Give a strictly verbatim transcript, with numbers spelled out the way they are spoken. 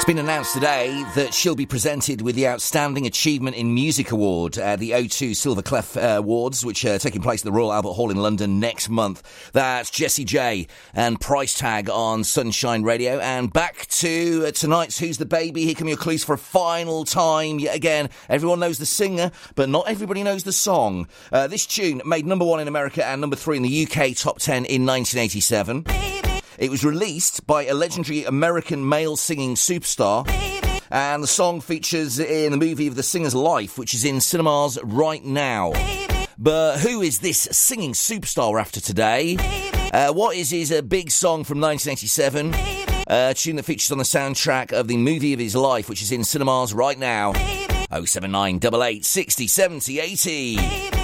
It's been announced today that she'll be presented with the Outstanding Achievement in Music Award, uh, the O two Silver Clef uh, Awards, which are taking place at the Royal Albert Hall in London next month. That's Jessie J and Price Tag on Sunshine Radio. And back to uh, tonight's Who's the Baby? Here come your clues for a final time. Yet again, everyone knows the singer, but not everybody knows the song. Uh, this tune made number one in America and number three in the U K top ten in nineteen eighty-seven. Baby. It was released by a legendary American male singing superstar. Baby. And the song features in the movie of the singer's life, which is in cinemas right now. Baby. But who is this singing superstar we're after today? Uh, what is his uh, big song from nineteen eighty-seven? Baby. A tune that features on the soundtrack of the movie of his life, which is in cinemas right now. oh seven nine eight eight sixty seventy eighty. Baby.